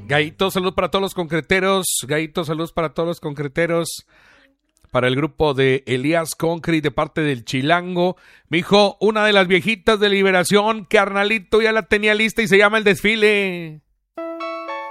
Gaito, salud para todos los concreteros. Gaito, salud para todos los concreteros. Para el grupo de Elías Concrete de parte del Chilango. Mijo, una de las viejitas de Liberación, carnalito, ya la tenía lista y se llama El Desfile.